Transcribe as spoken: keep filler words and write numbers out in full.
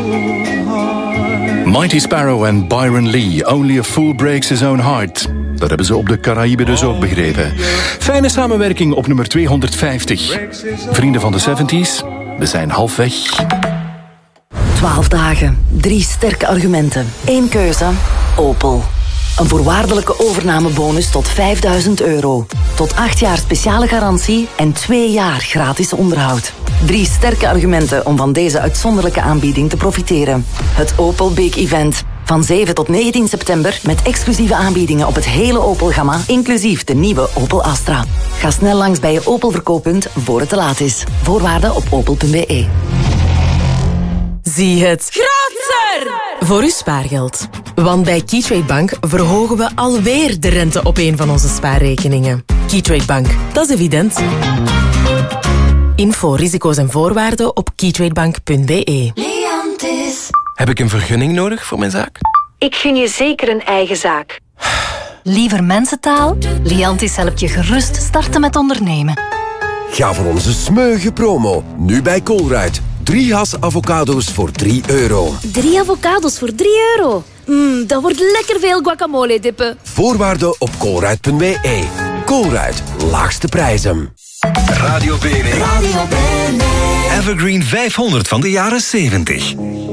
Mighty Sparrow en Byron Lee, Only a Fool Breaks His Own Heart. Dat hebben ze op de Caraïben dus ook begrepen. Fijne samenwerking op nummer tweehonderdvijftig. Vrienden van de zeventies, we zijn halfweg. twaalf dagen, drie sterke argumenten, één keuze, Opel. Een voorwaardelijke overnamebonus tot vijfduizend euro. Tot acht jaar speciale garantie en twee jaar gratis onderhoud. Drie sterke argumenten om van deze uitzonderlijke aanbieding te profiteren. Het Opel Big Event. Van zeven tot negentien september met exclusieve aanbiedingen op het hele Opel-gamma, inclusief de nieuwe Opel Astra. Ga snel langs bij je Opel verkooppunt voor het te laat is. Voorwaarden op opel punt b e. Zie het groter voor uw spaargeld. Want bij Keytrade Bank verhogen we alweer de rente op een van onze spaarrekeningen. Keytrade Bank, dat is evident. Info, risico's en voorwaarden op keytradebank punt b e. Liantis. Heb ik een vergunning nodig voor mijn zaak? Ik gun je zeker een eigen zaak. Liever mensentaal? Liantis helpt je gerust starten met ondernemen. Ga voor onze smeuïge promo. Nu bij Colruyt. Drie has avocado's voor drie euro. Drie avocado's voor drie euro? Mmm, dat wordt lekker veel guacamole dippen. Voorwaarden op colruyt punt b e. Colruyt, laagste prijzen. Radio Bene. Radio Bene. Evergreen vijfhonderd van de jaren zeventig.